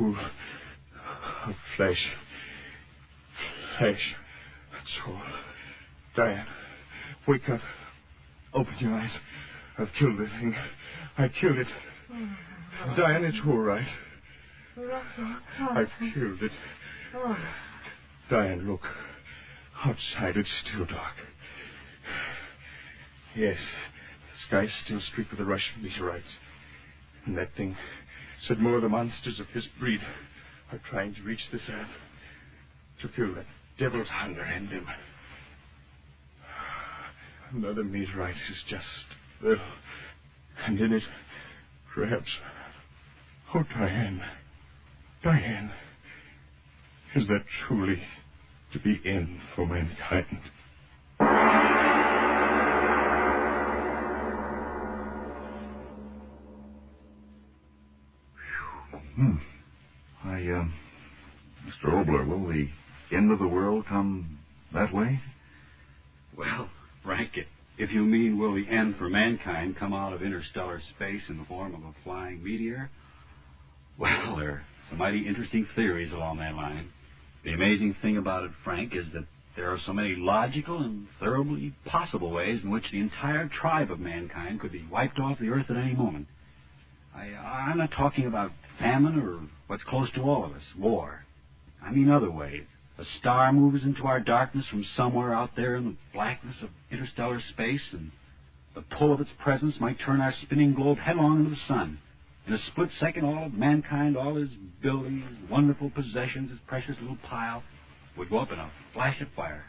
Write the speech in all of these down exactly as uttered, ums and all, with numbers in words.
pool of flesh. Flesh. That's all. Diane, wake up. Open your eyes. I've killed the thing. I killed it. Oh, Diane, it's all right. I've killed it. Oh. Diane, look. Outside it's still dark. Yes, the sky's still streaked with the Russian meteorites. And that thing said more of the monsters of his breed are trying to reach this earth to feel that devil's hunger in them. Another meteorite is just there. And in it, perhaps... Oh, Diane. Diane. Is that truly to be end for mankind? Hmm. I, um... Mister Obler, will the end of the world come that way? Well, Frank, if you mean will the end for mankind come out of interstellar space in the form of a flying meteor, well, there are some mighty interesting theories along that line. The amazing thing about it, Frank, is that there are so many logical and thoroughly possible ways in which the entire tribe of mankind could be wiped off the earth at any moment. I, I'm not talking about famine or what's close to all of us, war. I mean other ways. A star moves into our darkness from somewhere out there in the blackness of interstellar space, and the pull of its presence might turn our spinning globe headlong into the sun. In a split second, all of mankind, all his buildings, wonderful possessions, his precious little pile, would go up in a flash of fire.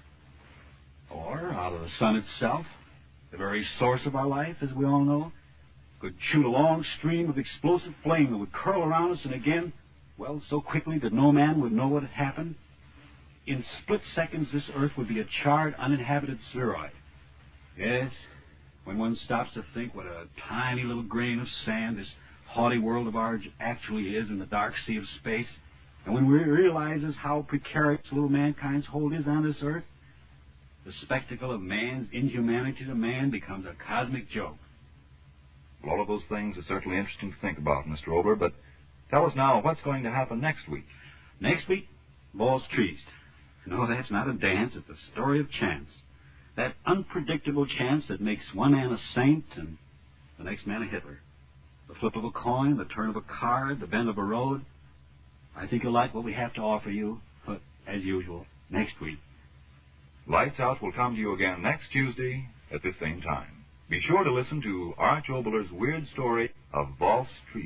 Or, out of the sun itself, the very source of our life, as we all know, could shoot a long stream of explosive flame that would curl around us and again, well, so quickly that no man would know what had happened. In split seconds, this earth would be a charred, uninhabited spheroid. Yes, when one stops to think what a tiny little grain of sand this haughty world of ours actually is in the dark sea of space, and when one realizes how precarious little mankind's hold is on this earth, the spectacle of man's inhumanity to man becomes a cosmic joke. Well, all of those things are certainly interesting to think about, Mister Obler, but tell us now what's going to happen next week. Next week? Balls trees. No, that's not a dance. It's a story of chance. That unpredictable chance that makes one man a saint and the next man a Hitler. The flip of a coin, the turn of a card, the bend of a road. I think you'll like what we have to offer you, but as usual, next week. Lights Out will come to you again next Tuesday at this same time. Be sure to listen to Arch Obler's weird story of Valse Trees.